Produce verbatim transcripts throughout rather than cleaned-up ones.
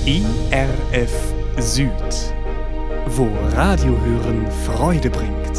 I R F Süd, wo Radiohören Freude bringt.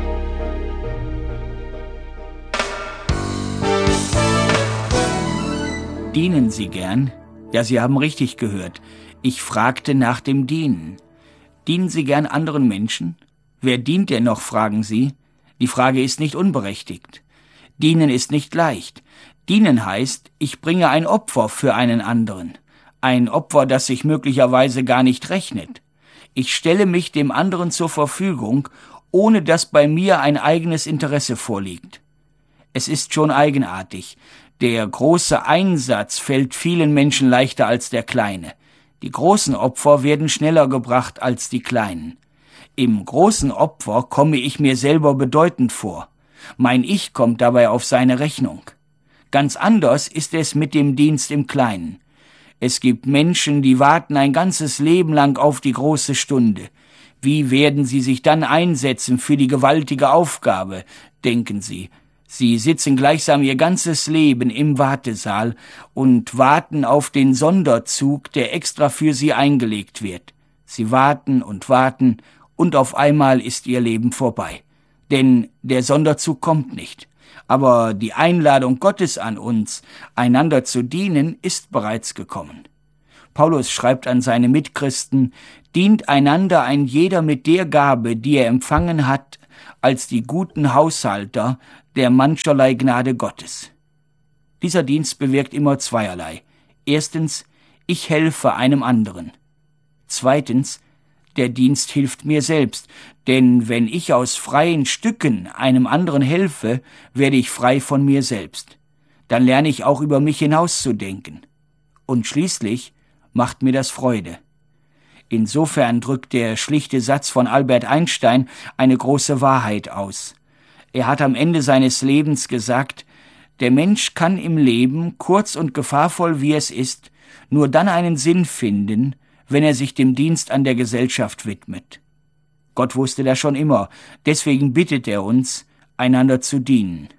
Dienen Sie gern? Ja, Sie haben richtig gehört. Ich fragte nach dem Dienen. Dienen Sie gern anderen Menschen? Wer dient denn noch, fragen Sie? Die Frage ist nicht unberechtigt. Dienen ist nicht leicht. Dienen heißt, ich bringe ein Opfer für einen anderen. Ein Opfer, das sich möglicherweise gar nicht rechnet. Ich stelle mich dem anderen zur Verfügung, ohne dass bei mir ein eigenes Interesse vorliegt. Es ist schon eigenartig. Der große Einsatz fällt vielen Menschen leichter als der kleine. Die großen Opfer werden schneller gebracht als die kleinen. Im großen Opfer komme ich mir selber bedeutend vor. Mein Ich kommt dabei auf seine Rechnung. Ganz anders ist es mit dem Dienst im Kleinen. Es gibt Menschen, die warten ein ganzes Leben lang auf die große Stunde. Wie werden sie sich dann einsetzen für die gewaltige Aufgabe, denken sie. Sie sitzen gleichsam ihr ganzes Leben im Wartesaal und warten auf den Sonderzug, der extra für sie eingelegt wird. Sie warten und warten, und auf einmal ist ihr Leben vorbei. Denn der Sonderzug kommt nicht. Aber die Einladung Gottes an uns, einander zu dienen, ist bereits gekommen. Paulus schreibt an seine Mitchristen: Dient einander ein jeder mit der Gabe, die er empfangen hat, als die guten Haushalter der mancherlei Gnade Gottes. Dieser Dienst bewirkt immer zweierlei. Erstens, ich helfe einem anderen. Zweitens, der Dienst hilft mir selbst, denn wenn ich aus freien Stücken einem anderen helfe, werde ich frei von mir selbst. Dann lerne ich auch über mich hinauszudenken. Und schließlich macht mir das Freude. Insofern drückt der schlichte Satz von Albert Einstein eine große Wahrheit aus. Er hat am Ende seines Lebens gesagt: Der Mensch kann im Leben, kurz und gefahrvoll wie es ist, nur dann einen Sinn finden, wenn er sich dem Dienst an der Gesellschaft widmet. Gott wusste das schon immer, deswegen bittet er uns, einander zu dienen.